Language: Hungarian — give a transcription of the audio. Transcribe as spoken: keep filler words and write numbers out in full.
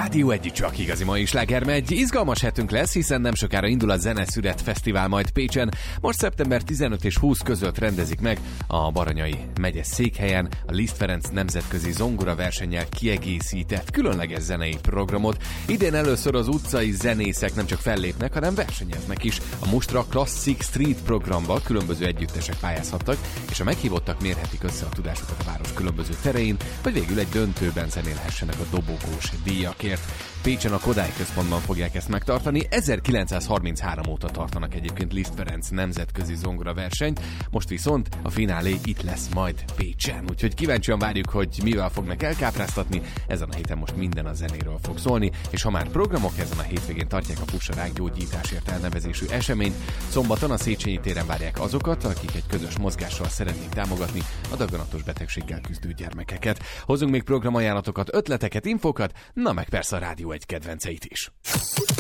Rádió egy csak igazi mai slágermegy. Izgalmas hetünk lesz, hiszen nem sokára indul a Zeneszület Fesztivál majd Pécsen. Most szeptember tizenötödike és húszadika között rendezik meg a Baranyai megye székhelyen a Liszt Ferenc nemzetközi zongora versennyel kiegészített különleges zenei programot. Idén először az utcai zenészek nem csak fellépnek, hanem versenyeznek is. A Mustra Classic Street programba különböző együttesek pályázhattak, és a meghívottak mérhetik össze a tudásukat a város különböző terein, vagy végül egy döntőben zenélhessenek a dobogós díjakért. Pécsen a Kodály Központban fogják ezt megtartani. ezerkilencszázharminchárom óta tartanak egyébként Liszt Ferenc nemzetközi zongora versenyt, most viszont a finálé itt lesz majd Pécsen. Úgyhogy kíváncsian várjuk, hogy mivel fognak elkápráztatni. Ezen a héten most minden a zenéről fog szólni, és ha már programok, ezen a hétvégén tartják a Pusarák gyógyításért elnevezésű eseményt. Szombaton a Széchenyi téren várják azokat, akik egy közös mozgással szeretnék támogatni a daganatos betegséggel küzdő gyermekeket. Hozunk még programajánlatokat, ötleteket, infókat, na meg persze a Rádió egy kedvenceit is.